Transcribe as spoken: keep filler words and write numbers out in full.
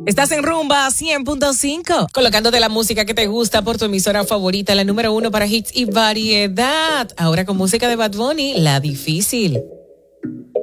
Estás en Rumba cien punto cinco, colocándote la música que te gusta por tu emisora favorita, la número uno para hits y variedad. Ahora con música de Bad Bunny, La Difícil.